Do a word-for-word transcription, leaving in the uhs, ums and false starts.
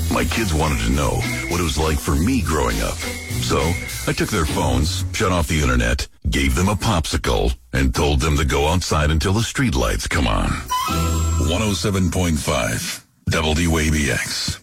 My kids wanted to know what it was like for me growing up. So I took their phones, shut off the internet, gave them a popsicle, and told them to go outside until the streetlights come on. one oh seven point five W A B X.